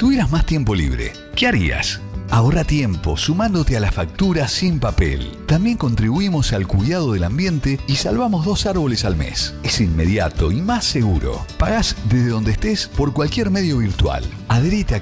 tuvieras más tiempo libre, ¿qué harías? Ahorra tiempo sumándote a la factura sin papel. También contribuimos al cuidado del ambiente y salvamos 2 árboles al mes. Es inmediato y más seguro. Pagás desde donde estés por cualquier medio virtual. Adherite a